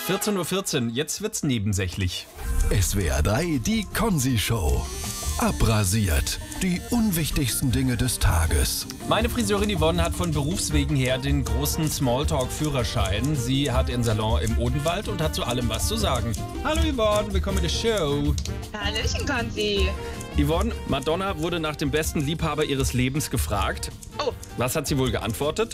14:14 Uhr, jetzt wird's nebensächlich. SWR 3, die Konzi-Show. Abrasiert. Die unwichtigsten Dinge des Tages. Meine Friseurin Yvonne hat von Berufswegen her den großen Smalltalk-Führerschein. Sie hat ihren Salon im Odenwald und hat zu allem was zu sagen. Hallo Yvonne, willkommen in der Show. Hallöchen, Konzi. Yvonne, Madonna wurde nach dem besten Liebhaber ihres Lebens gefragt. Oh, Was hat sie wohl geantwortet?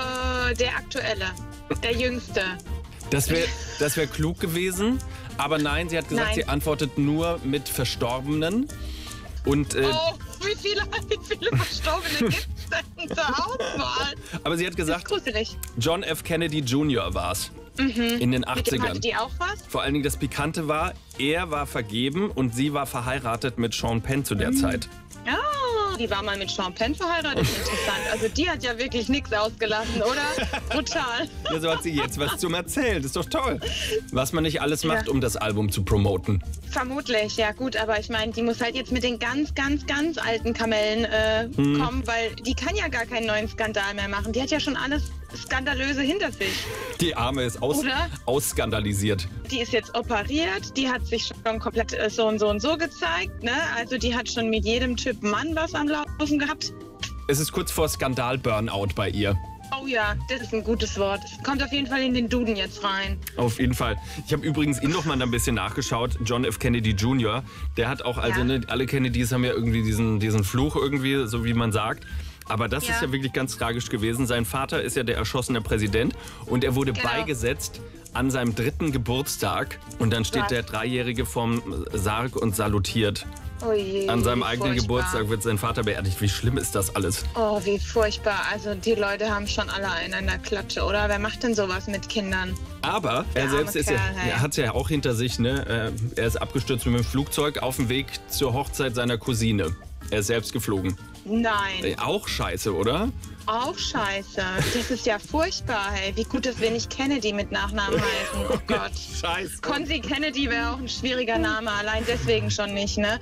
der aktuelle, der jüngste. Das wär klug gewesen, aber nein, sie hat gesagt, Nein. sie antwortet nur mit Verstorbenen. Und, Oh, wie viele Verstorbene gibt es denn zur Auswahl? aber sie hat Das ist gesagt, gruselig. John F. Kennedy Jr. war's. In den Mit dem hatte 80ern. die auch was? Vor allen Dingen das Pikante war, er war vergeben und sie war verheiratet mit Sean Penn zu der Zeit. Ja, die war mal mit Sean Penn verheiratet. Interessant. Also die hat ja wirklich nichts ausgelassen, oder? Brutal. Ja, so hat sie jetzt was zum Erzählen. Das ist doch toll. Was man nicht alles macht, Ja. um das Album zu promoten. Vermutlich, ja gut, aber ich meine, die muss halt jetzt mit den ganz alten Kamellen kommen, weil die kann ja gar keinen neuen Skandal mehr machen. Die hat ja schon alles Skandalöse hinter sich. Die Arme ist Oder? ausskandalisiert. Die ist jetzt operiert, die hat sich schon komplett so und so gezeigt, ne? Also die hat schon mit jedem Typ Mann was am Laufen gehabt. Es ist kurz vor Skandal-Burnout bei ihr. Oh ja, das ist ein gutes Wort. Das kommt auf jeden Fall in den Duden jetzt rein. Auf jeden Fall. Ich habe übrigens ihn noch mal ein bisschen nachgeschaut. John F. Kennedy Jr., der hat auch, also Ja. ne, alle Kennedys haben ja irgendwie diesen Fluch irgendwie, so wie man sagt. Aber das ist ja wirklich ganz tragisch gewesen. Sein Vater ist ja der erschossene Präsident und er wurde Genau. beigesetzt an seinem 3. Geburtstag. Und dann steht Was? der Dreijährige vorm Sarg und salutiert. Oh je, An seinem wie eigenen furchtbar. Geburtstag wird sein Vater beerdigt. Wie schlimm ist das alles? Oh, wie furchtbar. Also die Leute haben schon alle einen an der Klatsche, oder? Wer macht denn sowas mit Kindern? Aber er Der selbst arme Kerl, hey. er hat es ja auch hinter sich. Ne? Er ist abgestürzt mit dem Flugzeug auf dem Weg zur Hochzeit seiner Cousine. Er ist selbst geflogen. Nein, Auch scheiße, oder? auch scheiße. Das ist ja furchtbar, hey. Wie gut, dass wir nicht Kennedy mit Nachnamen heißen. Oh Gott. Scheiße. Konzi Kennedy wäre auch ein schwieriger Name, allein deswegen schon nicht, ne?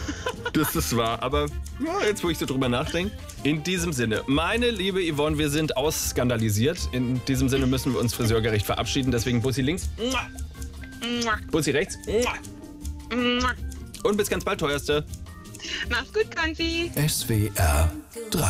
Das ist wahr, aber ja, jetzt, wo ich so drüber nachdenke. In diesem Sinne, meine liebe Yvonne, wir sind ausskandalisiert. In diesem Sinne müssen wir uns friseurgerecht verabschieden. Deswegen Bussi links, Mua, Bussi rechts mua. und bis ganz bald, teuerste. Mach's gut, Konzi. SWR 3